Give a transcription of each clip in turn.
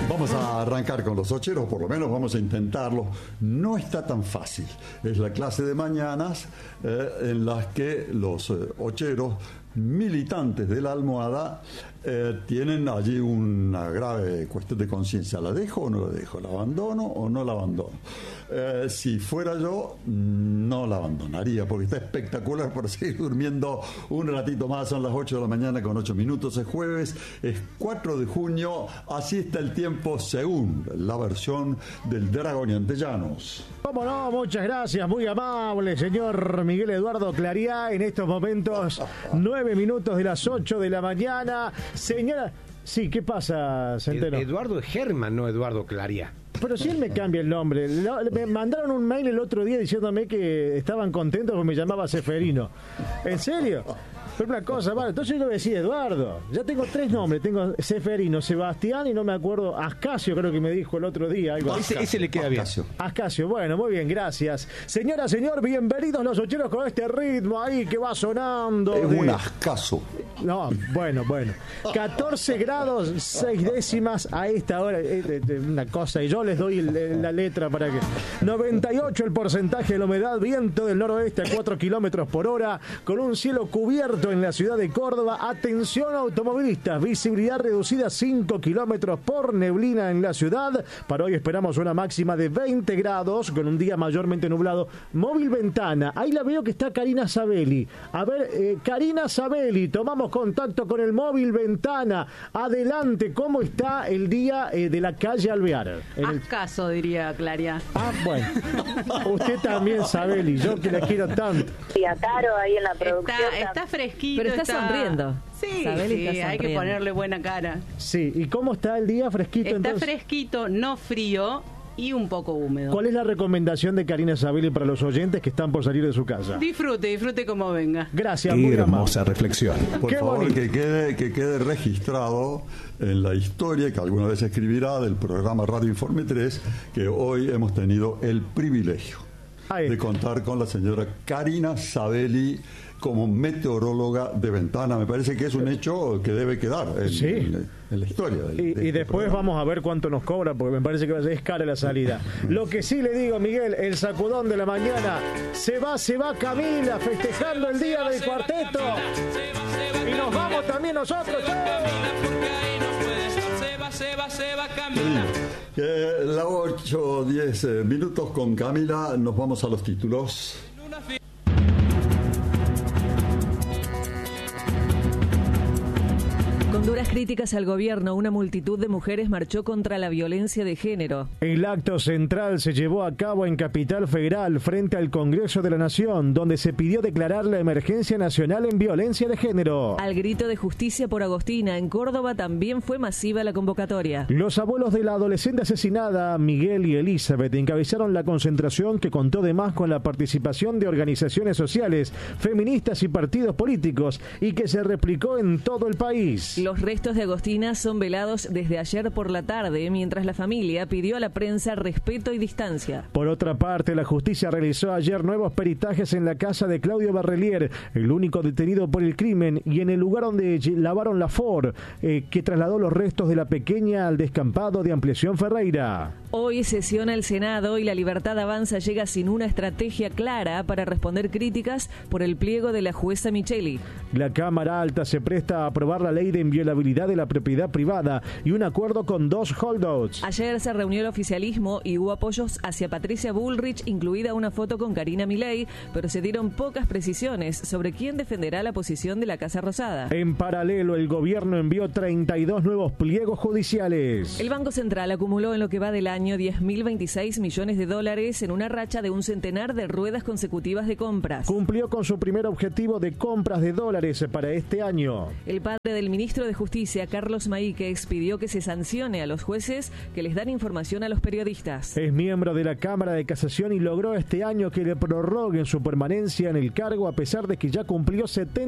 Vamos a arrancar con los ocheros, por lo menos vamos a intentarlo. No está tan fácil. Es la clase de mañanas en las que los ocheros militantes de la almohada tienen allí una grave cuestión de conciencia. ¿La dejo o no la dejo? ¿La abandono o no la abandono? Si fuera yo, no la abandonaría, porque está espectacular para seguir durmiendo un ratito más. Son las 8 de la mañana con 8 minutos. Es jueves, es 4 de junio. Así está el tiempo según la versión del Dragón y Antellanos. Cómo no, muchas gracias, muy amable, señor Miguel Eduardo Clariá. En estos momentos, 9 minutos de las 8 de la mañana. Señora, sí, ¿qué pasa, Centeno? Eduardo es Germán, no Eduardo Clariá. Pero si él me cambia el nombre. Me mandaron un mail el otro día diciéndome que estaban contentos porque me llamaba Seferino. ¿En serio? Pero una cosa, vale, entonces yo le decía Eduardo. Ya tengo 3 nombres, tengo Seferino, Sebastián y no me acuerdo, Ascasio creo que me dijo el otro día. Algo. Ese le queda Ascasio. bien. Ascasio, bueno, muy bien, gracias. Señora, señor, bienvenidos los ocheros con este ritmo ahí que va sonando. Es un ascaso. No, bueno. 14 grados, 6 décimas a esta hora. Una cosa, y yo les doy la letra para que... 98 el porcentaje de la humedad, viento del noroeste a 4 kilómetros por hora, con un cielo cubierto en la ciudad de Córdoba. Atención automovilistas, visibilidad reducida a 5 kilómetros por neblina en la ciudad. Para hoy esperamos una máxima de 20 grados, con un día mayormente nublado. Móvil Ventana, ahí la veo que está Karina Sabelli. A ver, Karina Sabelli, tomamos contacto con el Móvil Ventana. Adelante, ¿cómo está el día de la calle Alvear? Ascaso, diría Claria. Ah, bueno. Usted también, Sabelli, yo que la quiero tanto. Y a Caro ahí en la producción. Está fresquito. Pero está sonriendo. Sí, Sabelli sí, está hay que sonriendo. ponerle buena cara. Sí, ¿y cómo está el día fresquito Está entonces? fresquito, no frío y un poco húmedo. ¿Cuál es la recomendación de Karina Sabelli para los oyentes que están por salir de su casa? Disfrute como venga. Gracias, muy Hermosa amable. reflexión. Por Qué favor, bonito. que quede registrado en la historia que alguna vez se escribirá del programa Radio Informe 3, que hoy hemos tenido el privilegio Ahí. de contar con la señora Karina Sabelli como meteoróloga de Ventana. Me parece que es un hecho que debe quedar en la historia. Y después vamos a ver cuánto nos cobra, porque me parece que es cara la salida. Lo que sí le digo, Miguel, el sacudón de la mañana, se va Camila, festejando el día del cuarteto. Y nos vamos también nosotros. ¡Chao! La 8, 10 minutos con Camila, nos vamos a los títulos. Con duras críticas al gobierno, una multitud de mujeres marchó contra la violencia de género. El acto central se llevó a cabo en Capital Federal frente al Congreso de la Nación, donde se pidió declarar la emergencia nacional en violencia de género. Al grito de justicia por Agostina, en Córdoba también fue masiva la convocatoria. Los abuelos de la adolescente asesinada, Miguel y Elizabeth, encabezaron la concentración que contó además con la participación de organizaciones sociales, feministas y partidos políticos, y que se replicó en todo el país. Los restos de Agostina son velados desde ayer por la tarde, mientras la familia pidió a la prensa respeto y distancia. Por otra parte, la justicia realizó ayer nuevos peritajes en la casa de Claudio Barrelier, el único detenido por el crimen, y en el lugar donde lavaron la Ford, que trasladó los restos de la pequeña al descampado de Ampliación Ferreira. Hoy sesiona el Senado y la Libertad Avanza llega sin una estrategia clara para responder críticas por el pliego de la jueza Micheli. La Cámara Alta se presta a aprobar la ley de inviolabilidad de la propiedad privada y un acuerdo con 2 holdouts. Ayer se reunió el oficialismo y hubo apoyos hacia Patricia Bullrich, incluida una foto con Karina Milei, pero se dieron pocas precisiones sobre quién defenderá la posición de la Casa Rosada. En paralelo, el gobierno envió 32 nuevos pliegos judiciales. El Banco Central acumuló en lo que va del año 10.026 millones de dólares en una racha de un centenar de ruedas consecutivas de compras. Cumplió con su primer objetivo de compras de dólares para este año. El padre del ministro de Justicia, Carlos Maíquez, pidió que se sancione a los jueces que les dan información a los periodistas. Es miembro de la Cámara de Casación y logró este año que le prorroguen su permanencia en el cargo a pesar de que ya cumplió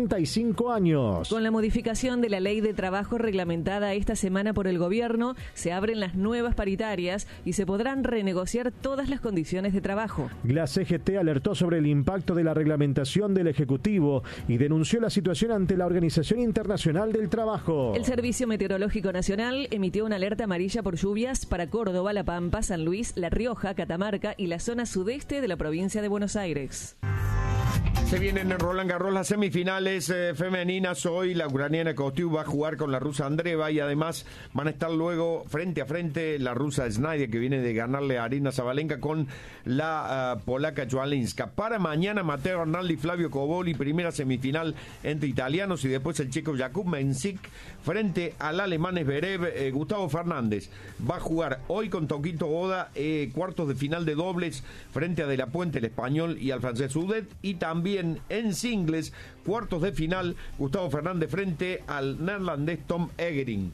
75 años. Con la modificación de la ley de trabajo reglamentada esta semana por el gobierno, se abren las nuevas paritarias y se podrán renegociar todas las condiciones de trabajo. La CGT alertó sobre el impacto de la reglamentación del Ejecutivo y denunció la situación ante la Organización Internacional del Trabajo. Juanjo. El Servicio Meteorológico Nacional emitió una alerta amarilla por lluvias para Córdoba, La Pampa, San Luis, La Rioja, Catamarca y la zona sudeste de la provincia de Buenos Aires. Se vienen en Roland Garros las semifinales femeninas. Hoy la ucraniana Kostyuk va a jugar con la rusa Andreeva y además van a estar luego frente a frente la rusa Snyder, que viene de ganarle a Arina Sabalenka, con la polaca Joalinska. Para mañana Matteo Arnaldi y Flavio Coboli, primera semifinal entre italianos, y después el checo Jakub Mensik frente al alemán Zverev. Gustavo Fernández va a jugar hoy con Toquito Oda cuartos de final de dobles frente a De la Puente, el español, y al francés Udet, y también en singles, cuartos de final, Gustavo Fernández frente al neerlandés Tom Egerink.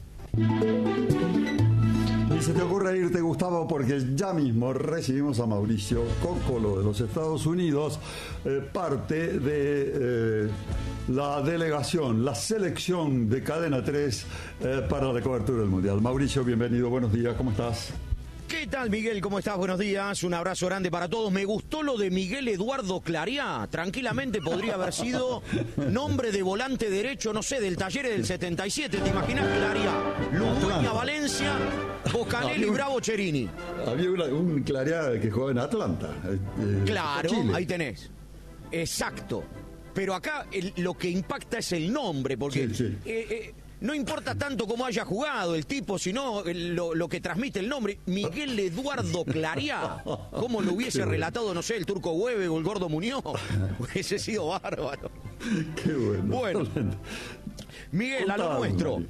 Y se te ocurre irte, Gustavo, porque ya mismo recibimos a Mauricio Cóccolo de los Estados Unidos, parte de la delegación, la selección de Cadena 3 para la cobertura del Mundial. Mauricio, bienvenido, buenos días, ¿cómo estás? ¿Qué tal, Miguel? ¿Cómo estás? Buenos días. Un abrazo grande para todos. Me gustó lo de Miguel Eduardo Clariá. Tranquilamente podría haber sido nombre de volante derecho, no sé, del Talleres del 77. ¿Te imaginas? Clariá, Ludueña, Valencia, Bocanelli, Bravo, Cherini. Había un Clariá que jugaba en Atlanta. Claro, Chile. ahí tenés. Exacto. Pero acá lo que impacta es el nombre, porque... Sí. No importa tanto cómo haya jugado el tipo, sino lo que transmite el nombre. Miguel Eduardo Clariá. ¿Cómo lo hubiese relatado, no sé, el Turco Hueve o el Gordo Muñoz? Hubiese sido bárbaro. Qué bueno. Bueno, Miguel, a lo nuestro.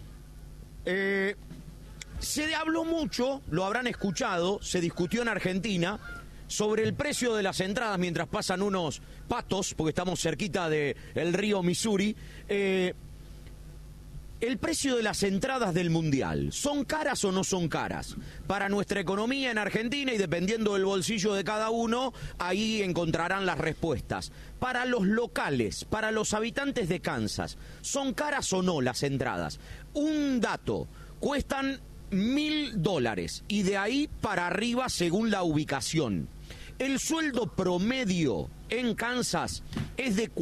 Se habló mucho, lo habrán escuchado, se discutió en Argentina sobre el precio de las entradas mientras pasan unos patos, porque estamos cerquita del río Missouri. El precio de las entradas del Mundial, ¿son caras o no son caras? Para nuestra economía en Argentina, y dependiendo del bolsillo de cada uno, ahí encontrarán las respuestas. Para los locales, para los habitantes de Kansas, ¿son caras o no las entradas? Un dato, cuestan $1.000 y de ahí para arriba según la ubicación. El sueldo promedio en Kansas es de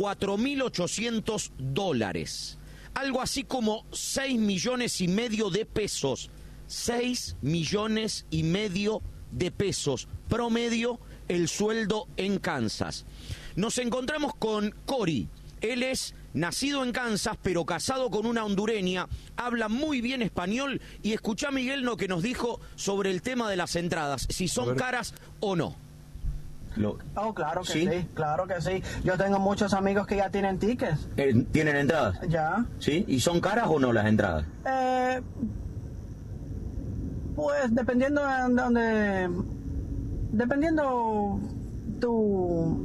$4.800. Algo así como 6,5 millones de pesos. 6,5 millones de pesos promedio el sueldo en Kansas. Nos encontramos con Cory. Él es nacido en Kansas, pero casado con una hondureña. Habla muy bien español. Y escuchá, Miguel, lo que nos dijo sobre el tema de las entradas, si son caras o no. Oh, claro que sí, claro que sí. Yo tengo muchos amigos que ya tienen tickets. ¿Tienen entradas? Ya. ¿Sí? ¿Y son caras o no las entradas? Pues dependiendo de donde... Dependiendo tu...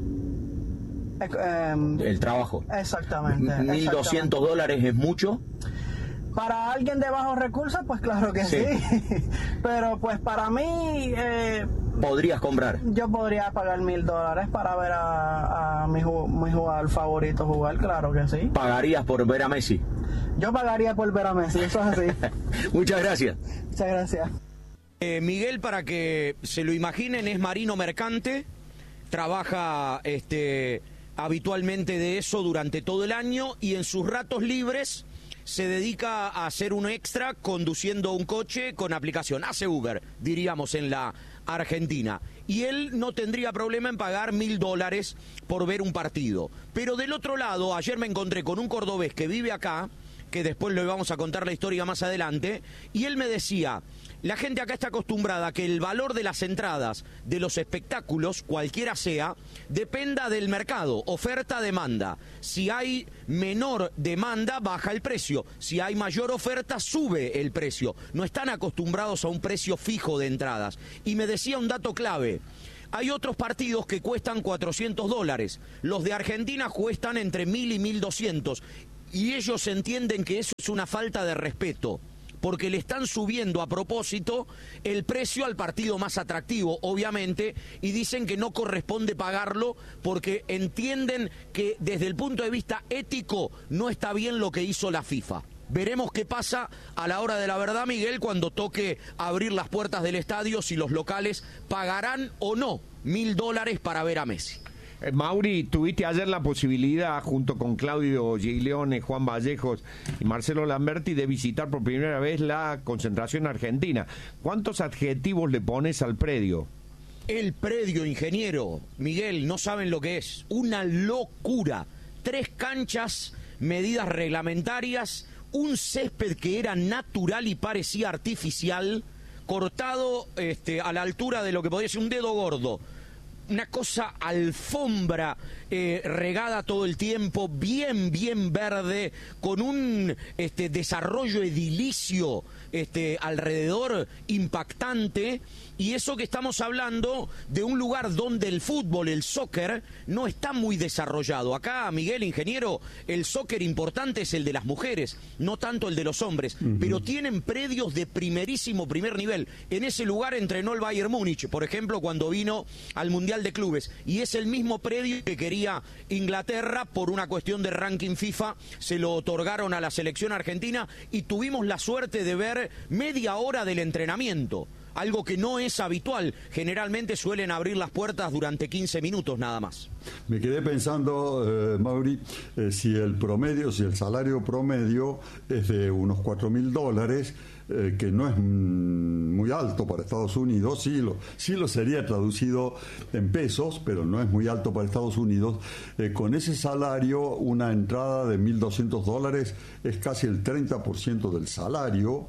el trabajo. Exactamente. $1.200 es mucho. Para alguien de bajos recursos, pues claro que sí. Pero pues para mí... ¿Podrías comprar? Yo podría pagar $1.000 para ver a mi jugador favorito jugar, claro que sí. ¿Pagarías por ver a Messi? Yo pagaría por ver a Messi, eso es así. Muchas gracias. Muchas gracias. Miguel, para que se lo imaginen, es marino mercante, trabaja habitualmente de eso durante todo el año y en sus ratos libres se dedica a hacer un extra conduciendo un coche con aplicación. Hace Uber, diríamos, en la Argentina. Y él no tendría problema en pagar $1.000 por ver un partido. Pero del otro lado, ayer me encontré con un cordobés que vive acá, que después le vamos a contar la historia más adelante, y él me decía, la gente acá está acostumbrada a que el valor de las entradas de los espectáculos, cualquiera sea, dependa del mercado, oferta-demanda. Si hay menor demanda, baja el precio. Si hay mayor oferta, sube el precio. No están acostumbrados a un precio fijo de entradas. Y me decía un dato clave. Hay otros partidos que cuestan $400. Los de Argentina cuestan entre 1.000 y 1.200. Y ellos entienden que eso es una falta de respeto, porque le están subiendo a propósito el precio al partido más atractivo, obviamente, y dicen que no corresponde pagarlo porque entienden que desde el punto de vista ético no está bien lo que hizo la FIFA. Veremos qué pasa a la hora de la verdad, Miguel, cuando toque abrir las puertas del estadio, si los locales pagarán o no $1.000 para ver a Messi. Mauri, tuviste ayer la posibilidad, junto con Claudio Giglione, Juan Vallejos y Marcelo Lamberti, de visitar por primera vez la concentración argentina. ¿Cuántos adjetivos le pones al predio? El predio, ingeniero, Miguel, no saben lo que es. Una locura. 3 canchas, medidas reglamentarias, un césped que era natural y parecía artificial, cortado a la altura de lo que podría ser un dedo gordo. Una cosa alfombra regada todo el tiempo, bien verde, con un desarrollo edilicio alrededor impactante. Y eso que estamos hablando de un lugar donde el fútbol, el soccer, no está muy desarrollado. Acá, Miguel, ingeniero, el soccer importante es el de las mujeres, no tanto el de los hombres, pero tienen predios de primer nivel. En ese lugar entrenó el Bayern Múnich, por ejemplo, cuando vino al Mundial de Clubes, y es el mismo predio que quería Inglaterra por una cuestión de ranking FIFA, se lo otorgaron a la selección argentina y tuvimos la suerte de ver media hora del entrenamiento. Algo que no es habitual. Generalmente suelen abrir las puertas durante 15 minutos nada más. Me quedé pensando, Mauri, si el salario promedio es de unos $4.000, que no es muy alto para Estados Unidos, sí lo sería traducido en pesos, pero no es muy alto para Estados Unidos. Con ese salario, una entrada de $1.200 es casi el 30% del salario.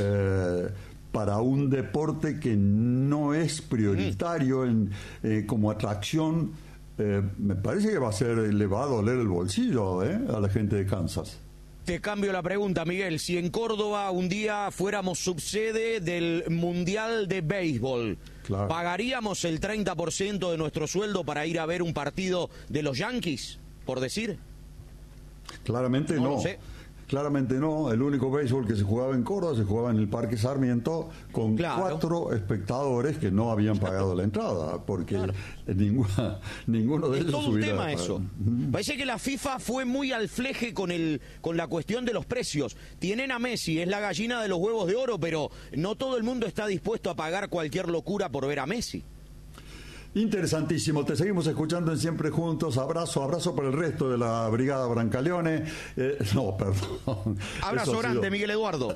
Para un deporte que no es prioritario como atracción, me parece que le va a doler el bolsillo a la gente de Kansas. Te cambio la pregunta, Miguel. Si en Córdoba un día fuéramos subsede del Mundial de Béisbol, claro, ¿pagaríamos el 30% de nuestro sueldo para ir a ver un partido de los Yankees, por decir? Claramente no. Lo sé. Claramente no. El único béisbol que se jugaba en Córdoba se jugaba en el Parque Sarmiento con 4 espectadores que no habían pagado la entrada, porque ninguno de ellos todo un hubiera tema eso. Parece que la FIFA fue muy al fleje con la cuestión de los precios. Tienen a Messi, es la gallina de los huevos de oro, pero no todo el mundo está dispuesto a pagar cualquier locura por ver a Messi. Interesantísimo, te seguimos escuchando en Siempre Juntos. Abrazo para el resto de la Brigada Brancaleone. No, perdón. Abrazo grande, Miguel Eduardo.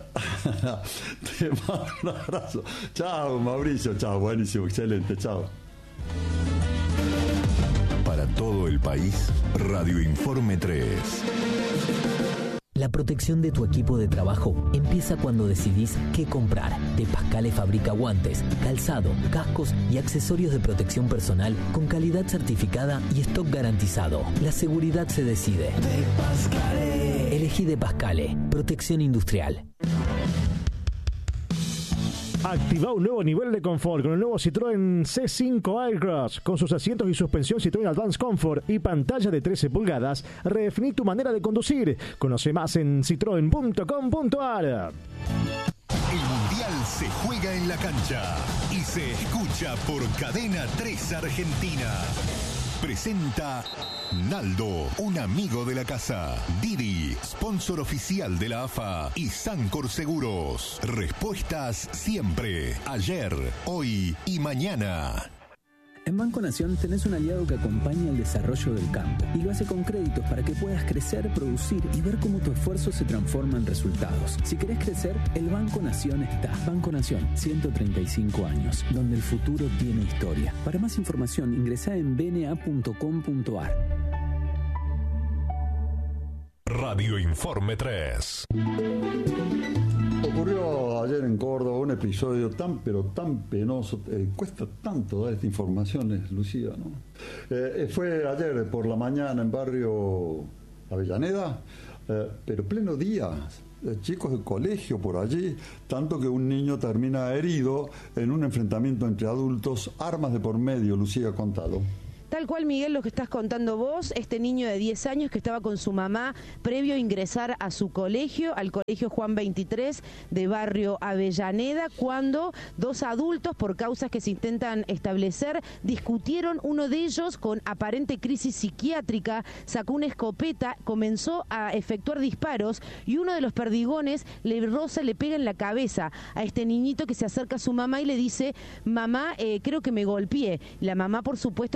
Te mando un abrazo. Chao, Mauricio. Chao, buenísimo, excelente. Chao. Para todo el país, Radio Informe 3. La protección de tu equipo de trabajo empieza cuando decidís qué comprar. De Pascale fabrica guantes, calzado, cascos y accesorios de protección personal con calidad certificada y stock garantizado. La seguridad se decide. De Pascale. Elegí De Pascale. Protección industrial. Activa un nuevo nivel de confort con el nuevo Citroën C5 Aircross. Con sus asientos y suspensión Citroën Advanced Comfort y pantalla de 13 pulgadas, redefiní tu manera de conducir. Conoce más en citroen.com.ar. El Mundial se juega en la cancha y se escucha por Cadena 3 Argentina. Presenta Naldo, un amigo de la casa. Didi, sponsor oficial de la AFA. Y Sancor Seguros. Respuestas siempre. Ayer, hoy y mañana. En Banco Nación tenés un aliado que acompaña el desarrollo del campo y lo hace con créditos para que puedas crecer, producir y ver cómo tu esfuerzo se transforma en resultados. Si querés crecer, el Banco Nación está. Banco Nación, 135 años, donde el futuro tiene historia. Para más información, ingresá en bna.com.ar. Radio Informe 3. Ocurrió ayer en Córdoba un episodio tan penoso, cuesta tanto dar esta información, Lucía, ¿no? Fue ayer por la mañana en barrio Avellaneda, pero pleno día, chicos de colegio por allí, tanto que un niño termina herido en un enfrentamiento entre adultos, armas de por medio. Lucía, contalo. Tal cual, Miguel, lo que estás contando vos, este niño de 10 años que estaba con su mamá previo a ingresar a su colegio, al colegio Juan 23 de barrio Avellaneda, cuando 2 adultos, por causas que se intentan establecer, discutieron. Uno de ellos, con aparente crisis psiquiátrica, sacó una escopeta, comenzó a efectuar disparos y uno de los perdigones le pega en la cabeza a este niñito que se acerca a su mamá y le dice: mamá, creo que me golpeé. La mamá, por supuesto, te imaginas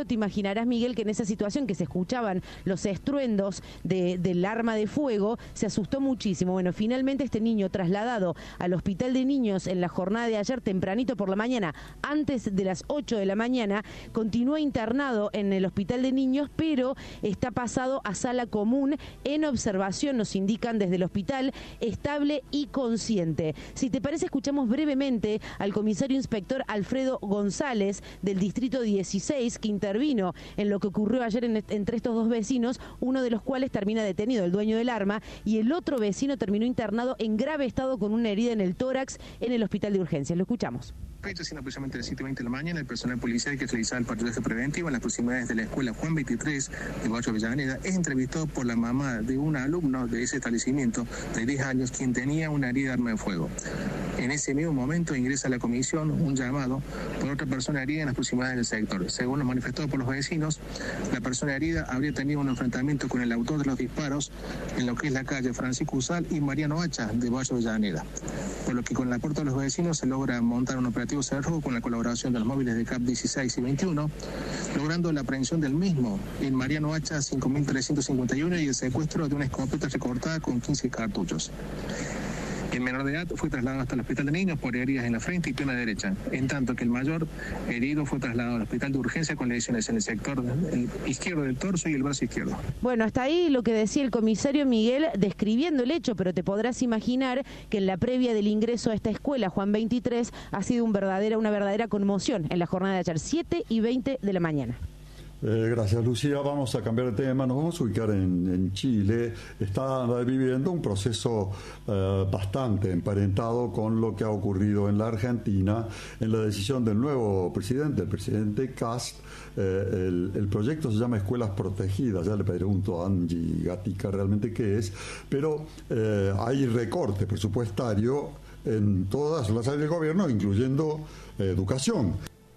imaginarás, Miguel, que en esa situación que se escuchaban los estruendos del arma de fuego, se asustó muchísimo. Bueno, finalmente este niño trasladado al hospital de niños en la jornada de ayer, tempranito por la mañana, antes de las 8 de la mañana, continúa internado en el hospital de niños, pero está pasado a sala común en observación, nos indican desde el hospital, estable y consciente. Si te parece, escuchamos brevemente al comisario inspector Alfredo González del distrito 16, que intervino en lo que ocurrió ayer entre estos dos vecinos, uno de los cuales termina detenido, el dueño del arma, y el otro vecino terminó internado en grave estado con una herida en el tórax en el hospital de urgencias. Lo escuchamos. Siendo aproximadamente las 7:20 de la mañana, el personal policial que realizaba el patrullaje preventivo en las proximidades de la escuela Juan 23 de Barrio Avellaneda es entrevistado por la mamá de un alumno de ese establecimiento de 10 años, quien tenía una herida de arma de fuego. En ese mismo momento ingresa a la comisión un llamado por otra persona herida en las proximidades del sector. Según lo manifestado por los vecinos, la persona herida habría tenido un enfrentamiento con el autor de los disparos en lo que es la calle Francisco Usal y Mariano Hacha de Barrio Avellaneda, por lo que con el aporte de los vecinos se logra montar un operativo cerrojo con la colaboración de los móviles de CAP 16 y 21, logrando la aprehensión del mismo en Mariano Hacha 5351 y el secuestro de una escopeta recortada con 15 cartuchos. El menor de edad fue trasladado hasta el hospital de niños por heridas en la frente y pierna derecha, en tanto que el mayor herido fue trasladado al hospital de urgencia con lesiones en el sector izquierdo del torso y el brazo izquierdo. Bueno, hasta ahí lo que decía el comisario Miguel describiendo el hecho, pero te podrás imaginar que en la previa del ingreso a esta escuela, Juan 23, ha sido una verdadera conmoción en la jornada de ayer, 7:20 de la mañana. Gracias, Lucía. Vamos a cambiar de tema. Nos vamos a ubicar en Chile. Está viviendo un proceso bastante emparentado con lo que ha ocurrido en la Argentina en la decisión del nuevo presidente, el presidente Kast. El proyecto se llama Escuelas Protegidas. Ya le pregunto a Angie Gatica realmente qué es, pero hay recorte presupuestario en todas las áreas del gobierno, incluyendo educación.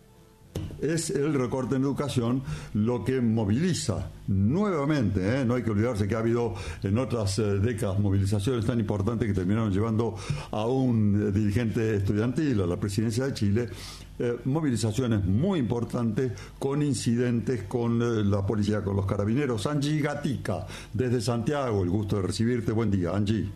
Es el recorte en educación lo que moviliza nuevamente, no hay que olvidarse que ha habido en otras décadas movilizaciones tan importantes que terminaron llevando a un dirigente estudiantil a la presidencia de Chile, movilizaciones muy importantes con incidentes con la policía, con los carabineros. Angie Gatica, desde Santiago, el gusto de recibirte. Buen día, Angie.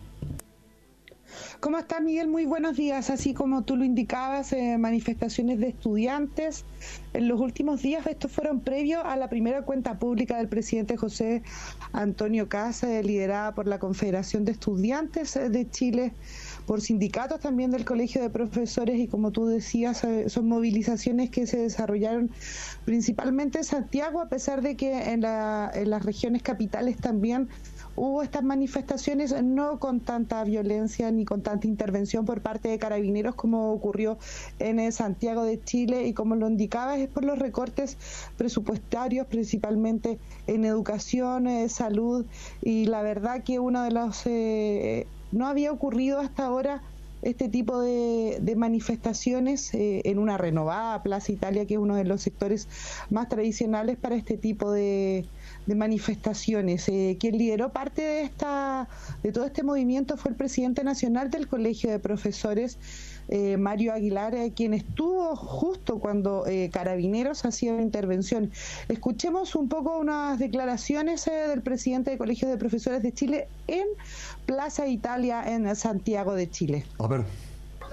¿Cómo estás, Miguel? Muy buenos días. Así como tú lo indicabas, manifestaciones de estudiantes. En los últimos días, estos fueron previos a la primera cuenta pública del presidente José Antonio Kast, liderada por la Confederación de Estudiantes de Chile, por sindicatos también del Colegio de Profesores, y como tú decías, son movilizaciones que se desarrollaron principalmente en Santiago, a pesar de que en las regiones capitales también hubo estas manifestaciones, no con tanta violencia ni con tanta intervención por parte de carabineros como ocurrió en Santiago de Chile, y como lo indicabas, es por los recortes presupuestarios, principalmente en educación, salud, y la verdad que uno de los... no había ocurrido hasta ahora este tipo de manifestaciones en una renovada Plaza Italia, que es uno de los sectores más tradicionales para este tipo de manifestaciones. Quien lideró parte de todo este movimiento fue el presidente nacional del Colegio de Profesores, Mario Aguilar, quien estuvo justo cuando Carabineros hacía una intervención. Escuchemos un poco unas declaraciones del presidente del Colegio de Profesores de Chile en Plaza Italia, en Santiago de Chile. A ver. El 99,9%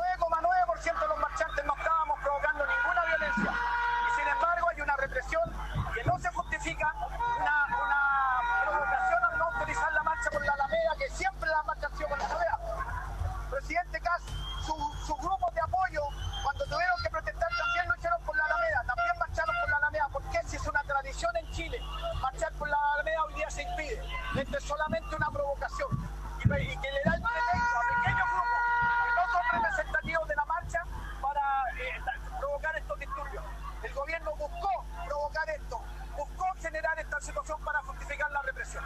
de los marchantes no estábamos provocando ninguna violencia, y sin embargo hay una represión que no se justifica, una provocación al no autorizar la marcha por la Alameda, que siempre la marcha ha sido por la Alameda. Presidente Kast, sus grupos de apoyo, cuando tuvieron que protestar, también lo hicieron por la Alameda, también marcharon por la Alameda. ¿Por qué? Si es una tradición en Chile, marchar por la Alameda hoy día se impide. Esto es solamente una provocación, y que le da el pretexto a pequeños grupos que no son representativos de la marcha para provocar estos disturbios. El gobierno buscó provocar esto, buscó generar esta situación para justificar la represión.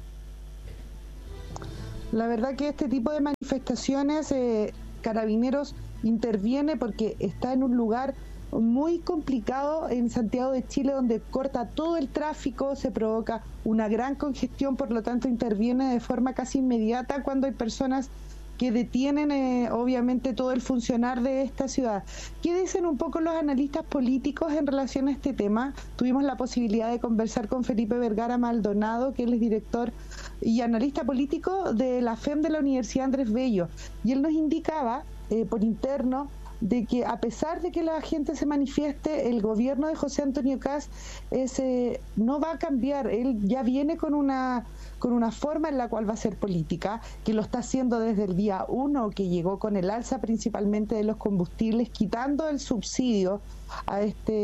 La verdad que este tipo de manifestaciones, Carabineros interviene porque está en un lugar muy complicado en Santiago de Chile, donde corta todo el tráfico, se provoca una gran congestión, por lo tanto interviene de forma casi inmediata cuando hay personas que detienen obviamente todo el funcionar de esta ciudad. ¿Qué dicen un poco los analistas políticos en relación a este tema? Tuvimos la posibilidad de conversar con Felipe Vergara Maldonado, que él es director y analista político de la FEM de la Universidad Andrés Bello, y él nos indicaba por interno de que a pesar de que la gente se manifieste, el gobierno de José Antonio Kast no va a cambiar. Él ya viene con una forma en la cual va a hacer política, que lo está haciendo desde el día 1, que llegó con el alza principalmente de los combustibles, quitando el subsidio a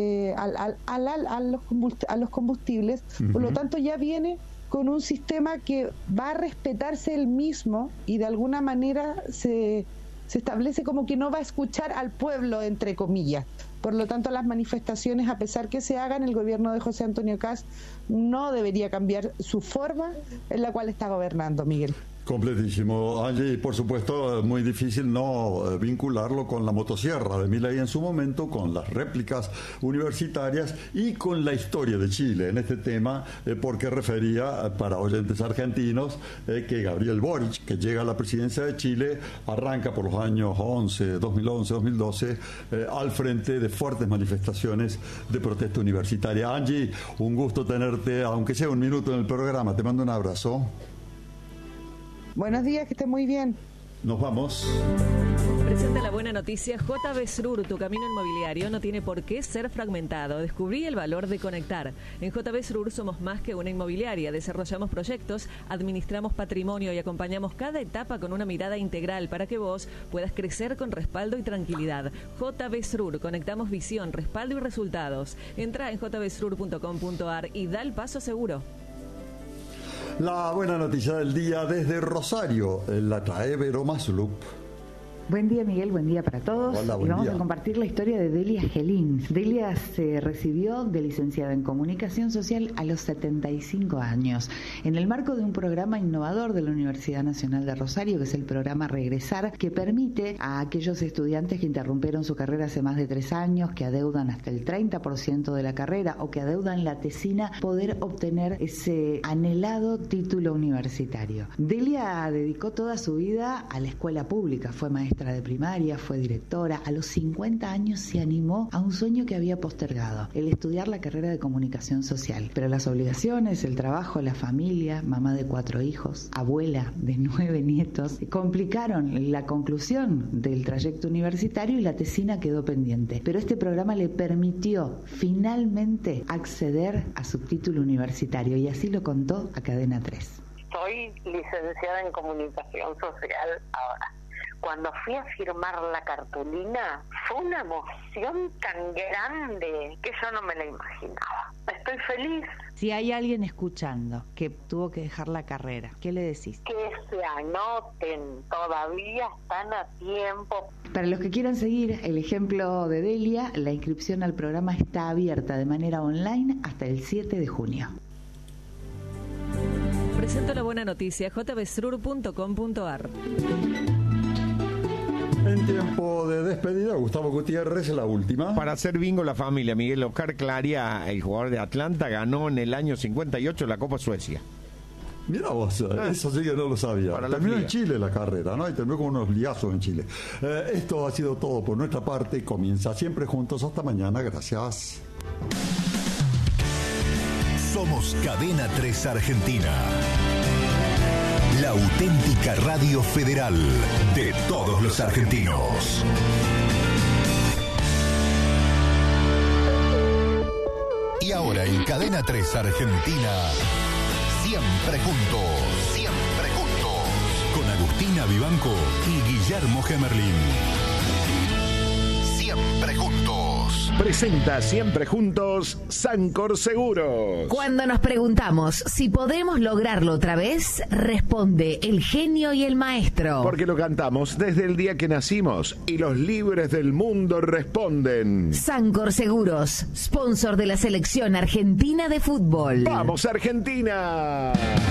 los combustibles. Por lo tanto, ya viene con un sistema que va a respetarse él mismo, y de alguna manera se establece como que no va a escuchar al pueblo, entre comillas. Por lo tanto, las manifestaciones, a pesar que se hagan, el gobierno de José Antonio Kast no debería cambiar su forma en la cual está gobernando, Miguel. Completísimo, Angie. Por supuesto, muy difícil no vincularlo con la motosierra de Milei en su momento, con las réplicas universitarias y con la historia de Chile en este tema, porque refería, para oyentes argentinos, que Gabriel Boric, que llega a la presidencia de Chile, arranca por los años 2011, 2012, al frente de fuertes manifestaciones de protesta universitaria. Angie, un gusto tenerte, aunque sea un minuto en el programa. Te mando un abrazo. Buenos días, que esté muy bien. Nos vamos. Presenta la buena noticia. JB Srur, tu camino inmobiliario no tiene por qué ser fragmentado. Descubrí el valor de conectar. En JB Srur somos más que una inmobiliaria. Desarrollamos proyectos, administramos patrimonio y acompañamos cada etapa con una mirada integral para que vos puedas crecer con respaldo y tranquilidad. JB Srur, conectamos visión, respaldo y resultados. Entra en jbsrur.com.ar y da el paso seguro. La buena noticia del día desde Rosario, la trae Vero Maslup. Buen día, Miguel, buen día para todos. Hola, buen y vamos día. a compartir la historia de Delia Gelín. Delia se recibió de licenciada en Comunicación Social a los 75 años, en el marco de un programa innovador de la Universidad Nacional de Rosario, que es el programa Regresar, que permite a aquellos estudiantes que interrumpieron su carrera hace más de 3 años, que adeudan hasta el 30% de la carrera o que adeudan la tesina, poder obtener ese anhelado título universitario. Delia dedicó toda su vida a la escuela pública, fue maestra de primaria, fue directora. A los 50 años se animó a un sueño que había postergado, el estudiar la carrera de Comunicación Social. Pero las obligaciones, el trabajo, la familia, mamá de 4 hijos, abuela de 9 nietos, complicaron la conclusión del trayecto universitario y la tesina quedó pendiente. Pero este programa le permitió finalmente acceder a su título universitario, y así lo contó a Cadena 3. Soy licenciada en Comunicación Social ahora. Cuando fui a firmar la cartulina, fue una emoción tan grande que yo no me la imaginaba. Estoy feliz. Si hay alguien escuchando que tuvo que dejar la carrera, ¿qué le decís? Que se anoten, todavía están a tiempo. Para los que quieran seguir el ejemplo de Delia, la inscripción al programa está abierta de manera online hasta el 7 de junio. Presento la buena noticia. jbsrur.com.ar. En tiempo de despedida, Gustavo Gutiérrez, la última. Para hacer bingo la familia, Miguel Oscar Claria, el jugador de Atlanta, ganó en el año 58 la Copa Suecia. Mira vos, eso sí que no lo sabía. Terminó en Chile la carrera, ¿no? Y terminó con unos liazos en Chile. Esto ha sido todo por nuestra parte. Comienza Siempre Juntos. Hasta mañana. Gracias. Somos Cadena 3 Argentina. La auténtica radio federal de todos los argentinos. Y ahora en Cadena 3 Argentina, Siempre Juntos. Siempre Juntos. Con Agustina Vivanco y Guillermo Gemerlin. Siempre Juntos. Presenta Siempre Juntos Sancor Seguros. Cuando nos preguntamos si podemos lograrlo otra vez, responde el genio y el maestro. Porque lo cantamos desde el día que nacimos y los libres del mundo responden. Sancor Seguros, sponsor de la selección argentina de fútbol. ¡Vamos, Argentina!